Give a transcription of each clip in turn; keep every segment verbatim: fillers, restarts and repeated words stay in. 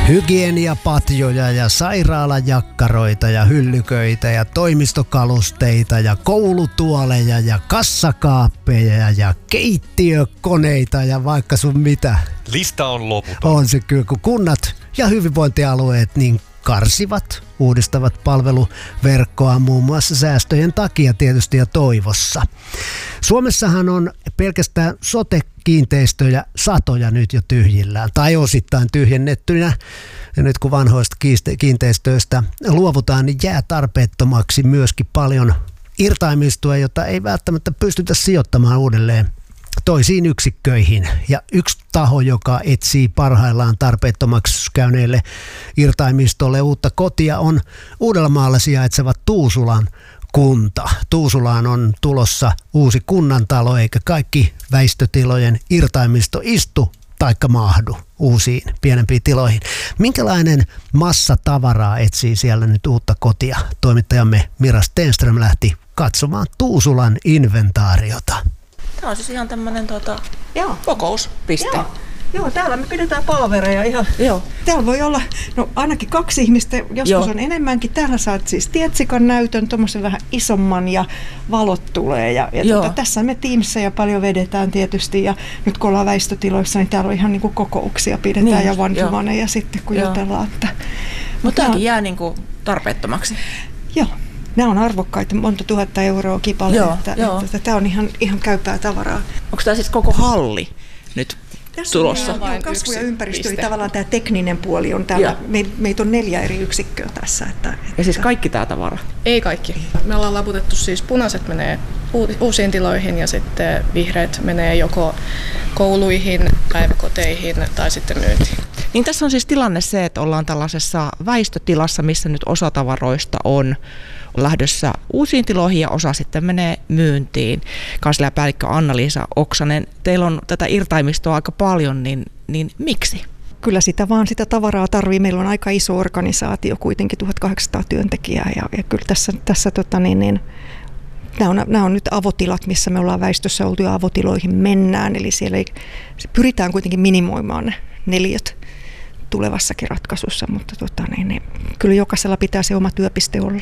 Hygieniapatjoja ja sairaalajakkaroita ja hyllyköitä ja toimistokalusteita ja koulutuoleja ja kassakaappeja ja keittiökoneita ja vaikka sun mitä. Lista on loputon. On se kyllä, kun kunnat ja hyvinvointialueet niin karsivat, uudistavat palveluverkkoa muun muassa säästöjen takia tietysti ja toivossa. Suomessahan on pelkästään sote-kiinteistöjä satoja nyt jo tyhjillään tai osittain tyhjennettynä. Ja nyt kun vanhoista kiinteistöistä luovutaan, niin jää tarpeettomaksi myöskin paljon irtaimistoa, jota ei välttämättä pystytä sijoittamaan uudelleen toisiin yksikköihin. Ja yksi taho, joka etsii parhaillaan tarpeettomaksi käyneille irtaimistolle uutta kotia, on Uudellamaalla sijaitseva Tuusulan kunta. Tuusulaan on tulossa uusi kunnantalo, eikä kaikki väistötilojen irtaimisto istu taikka mahdu uusiin pienempiin tiloihin. Minkälainen massa tavaraa etsii siellä nyt uutta kotia? Toimittajamme Mira Stenström lähti katsomaan Tuusulan inventaariota. Tämä on siis ihan tämmöinen tuota, kokouspiste. Joo. Joo, täällä me pidetään palavereja ihan. Joo. Täällä voi olla no, ainakin kaksi ihmistä, joskus Joo. on enemmänkin. Täällä saat siis tietsikan näytön, tuommoisen vähän isomman ja valot tulee. Ja, ja tuota, tässä me tiimissä ja paljon vedetään tietysti. Ja nyt kun ollaan väistötiloissa, niin täällä on ihan niin kuin kokouksia pidetään niin, ja vankivaneja sitten kun Joo. jutellaan. Että, mutta tämäkin on, jää niin kuin tarpeettomaksi. Joo. Nämä on arvokkaita, monta tuhatta euroa kipale. Joo, että, että, että tämä on ihan, ihan käypää tavaraa. Onko tämä siis koko halli nyt tässä tulossa? On joo, kasvu ja ympäristö, eli tavallaan tämä tekninen puoli on täällä. Me, meitä on neljä eri yksikköä tässä. Että, että ja siis kaikki tämä tavara? Ei kaikki. Me ollaan laputettu siis punaiset menee uusiin tiloihin ja sitten vihreät menee joko kouluihin, päiväkoteihin tai sitten myyntiin. Niin tässä on siis tilanne se, että ollaan tällaisessa väistötilassa, missä nyt osa tavaroista on lähdössä uusiin tiloihin ja osa sitten menee myyntiin. Kansliapäällikkö Anna-Liisa Oksanen, teillä on tätä irtaimistoa aika paljon, niin, niin miksi? Kyllä sitä vaan sitä tavaraa tarvii. Meillä on aika iso organisaatio, kuitenkin tuhatkahdeksansataa työntekijää ja, ja kyllä tässä, tässä tota niin, niin, nämä, on, nämä on nyt avotilat, missä me ollaan väistössä oltu ja avotiloihin mennään. Eli siellä ei, pyritään kuitenkin minimoimaan ne neliöt tulevassakin ratkaisussa, mutta tota niin, niin, kyllä jokaisella pitää se oma työpiste olla.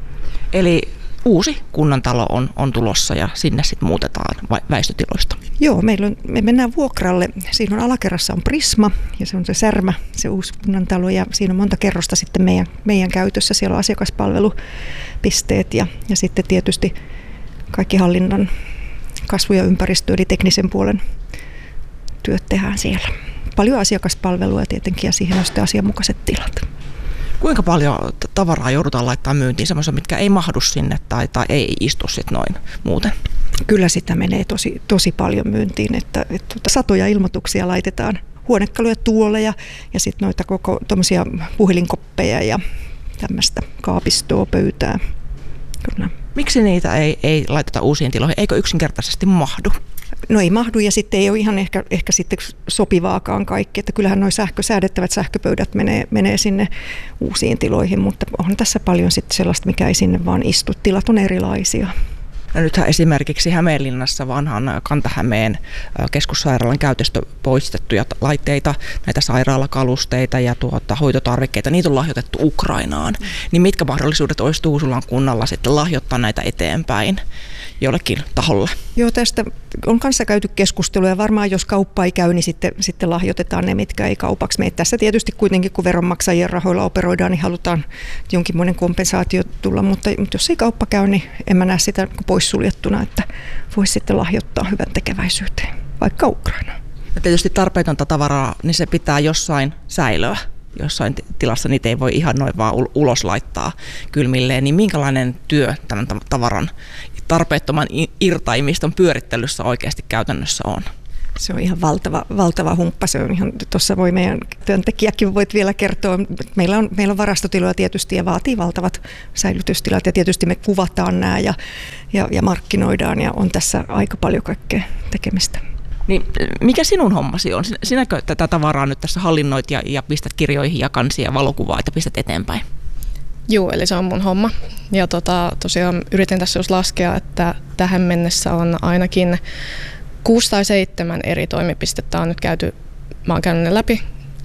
Eli uusi kunnantalo on, on tulossa ja sinne sitten muutetaan väistötiloista. Joo, meillä on, me mennään vuokralle. Siinä on alakerrassa on Prisma ja se on se Särmä, se uusi kunnantalo ja siinä on monta kerrosta sitten meidän, meidän käytössä. Siellä on asiakaspalvelupisteet ja, ja sitten tietysti kaikki hallinnan kasvu- ja ympäristö eli teknisen puolen työt tehdään siellä. Paljon asiakaspalvelua tietenkin ja siihen on sitten asianmukaiset tilat. Kuinka paljon tavaraa joudutaan laittaa myyntiin semmoisia, mitkä ei mahdu sinne tai, tai ei istu sitten noin muuten? Kyllä sitä menee tosi, tosi paljon myyntiin, että, että satoja ilmoituksia laitetaan. Huonekaluja, tuoleja ja sitten noita koko tommosia puhelinkoppeja ja tämmöistä kaapistoa, pöytää. Kyllä. Miksi niitä ei, ei laiteta uusiin tiloihin? Eikö yksinkertaisesti mahdu? No ei mahdu ja sitten ei ole ihan ehkä, ehkä sitten sopivaakaan kaikki, että kyllähän nuo sähkö, säädettävät sähköpöydät menee, menee sinne uusiin tiloihin, mutta on tässä paljon sitten sellaista, mikä ei sinne vaan istu. Tilat on erilaisia. No nythän esimerkiksi Hämeenlinnassa vanhan Kanta-Hämeen keskussairaalan käytöstä poistettuja laitteita, näitä sairaalakalusteita ja tuota, hoitotarvikkeita, niitä on lahjoitettu Ukrainaan. Mm. Niin mitkä mahdollisuudet olisi Tuusulan kunnalla sitten lahjoittaa näitä eteenpäin jollekin taholle? Joo, tästä on kanssa käyty keskustelua ja varmaan jos kauppa ei käy, niin sitten, sitten lahjoitetaan ne, mitkä ei kaupaksi mene. Tässä tietysti kuitenkin, kun veronmaksajien rahoilla operoidaan, niin halutaan jonkinmoinen kompensaatio tulla, mutta, mutta jos ei kauppa käy, niin en mä näe sitä poissuljettuna, että voisi sitten lahjoittaa hyvän tekeväisyyteen, vaikka Ukrainaan. Ja tietysti tarpeetonta tavaraa, niin se pitää jossain säilöä. Jossain tilassa niitä ei voi ihan noin vaan ulos laittaa kylmilleen, niin minkälainen työ tämän tavaran tarpeettoman irtaimiston pyörittelyssä oikeasti käytännössä on? Se on ihan valtava, valtava humppa. Se on ihan, tuossa voi meidän työntekijäkin voit vielä kertoa. Meillä on, meillä on varastotiloja tietysti ja vaatii valtavat säilytystilat ja tietysti me kuvataan nämä ja, ja, ja markkinoidaan ja on tässä aika paljon kaikkea tekemistä. Niin, mikä sinun hommasi on? Sinäkö tätä tavaraa nyt tässä hallinnoit ja, ja pistät kirjoihin ja kansia ja valokuvaa, että pistät eteenpäin? Joo, eli se on mun homma. Ja tota, tosiaan yritin tässä jos laskea, että tähän mennessä on ainakin kuusi tai seitsemän eri toimipistettä on nyt käyty, mä oon käynyt ne läpi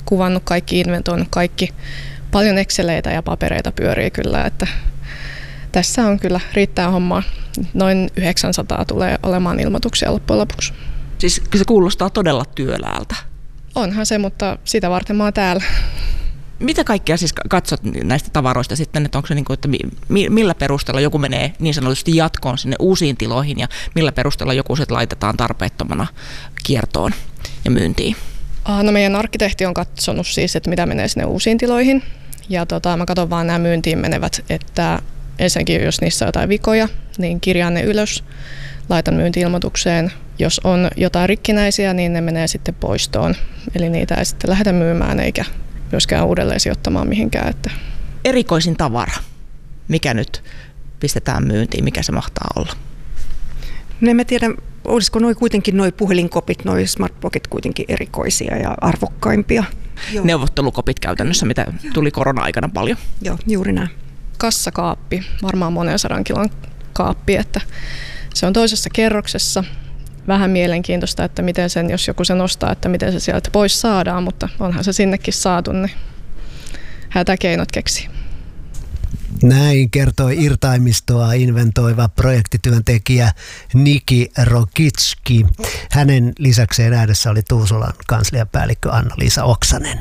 kuvannut kaikki, inventoinut kaikki. Paljon exceleitä ja papereita pyörii kyllä, että tässä on kyllä riittää hommaa. Noin yhdeksänsataa tulee olemaan ilmoituksia loppujen lopuksi. Siis se kuulostaa todella työläältä. Onhan se, mutta sitä varten mä oon täällä. Mitä kaikkea siis katsot näistä tavaroista sitten, että onko se niin kuin, että millä perusteella joku menee niin sanotusti jatkoon sinne uusiin tiloihin ja millä perusteella joku sitten laitetaan tarpeettomana kiertoon ja myyntiin? Ah, no meidän arkkitehti on katsonut siis, että mitä menee sinne uusiin tiloihin ja tota, mä katson vaan nämä myyntiin menevät, että ensinnäkin jos niissä on jotain vikoja, niin kirjaan ne ylös, laitan myynti-ilmoitukseen. Jos on jotain rikkinäisiä, niin ne menee sitten poistoon, eli niitä ei sitten lähdetä myymään eikä myöskään uudelleen sijoittamaan mihinkään. Että. Erikoisin tavara, mikä nyt pistetään myyntiin, mikä se mahtaa olla? No en mä tiedä, olisiko noi kuitenkin noi puhelinkopit, noi smartblogit kuitenkin erikoisia ja arvokkaimpia. Joo. Neuvottelukopit käytännössä, mitä tuli korona-aikana paljon. Joo, juuri näin. Kassakaappi, varmaan monen sadan kilon kaappi, että se on toisessa kerroksessa. Vähän mielenkiintoista, että miten sen, jos joku sen ostaa, että miten se sieltä pois saadaan, mutta onhan se sinnekin saatu, niin hätäkeinot keksi. Näin kertoi irtaimistoa inventoiva projektityöntekijä Niki Rokitski. Hänen lisäkseen äänessä oli Tuusulan kansliapäällikkö Anna-Liisa Oksanen.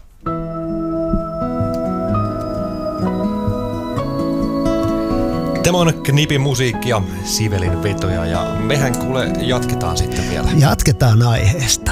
Tämä on Knipin musiikkia, Sivelin vetoja ja mehän kuule jatketaan sitten vielä. Jatketaan aiheesta.